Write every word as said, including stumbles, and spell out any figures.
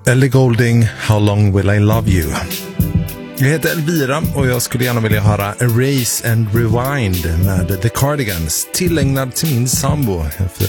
Ellie Goulding, How long will I love you? Jag heter Elvira och jag skulle gärna vilja höra Erase and Rewind med The Cardigans, tillägnad till min sambo. För